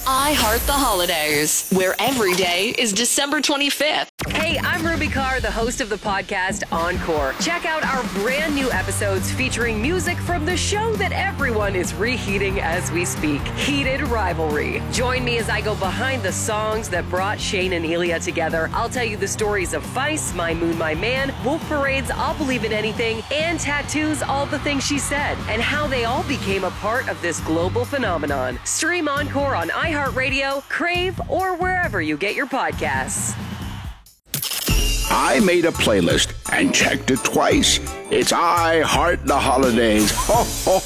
I Heart the Holidays, where every day is December 25th. Hey, I'm Ruby Carr, the host of the podcast Encore. Check out our brand new episodes featuring music from the show that everyone is reheating as we speak, Heated Rivalry. Join me as I go behind the songs that brought Shane and Elia together. I'll tell you the stories of Feist, My Moon, My Man, Wolf Parade's I'll Believe in Anything, and Tattoo's All the Things She Said, and how they all became a part of this global phenomenon. Stream Encore on iHeartRadio, Crave, or wherever you get your podcasts. I made a playlist and checked it twice. It's I Heart the Holidays. Ho, ho,